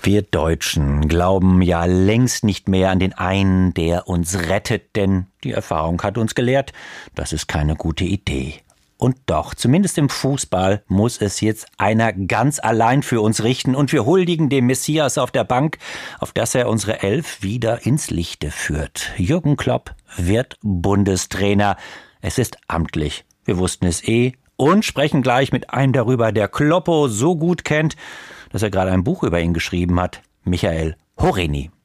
Wir Deutschen glauben ja längst nicht mehr an den einen, der uns rettet, denn die Erfahrung hat uns gelehrt, das ist keine gute Idee. Und doch, zumindest im Fußball, muss es jetzt einer ganz allein für uns richten und wir huldigen dem Messias auf der Bank, auf das er unsere Elf wieder ins Lichte führt. Jürgen Klopp wird Bundestrainer. Es ist amtlich. Wir wussten es und sprechen gleich mit einem darüber, der Kloppo so gut kennt, dass er gerade ein Buch über ihn geschrieben hat, Michael Horeni.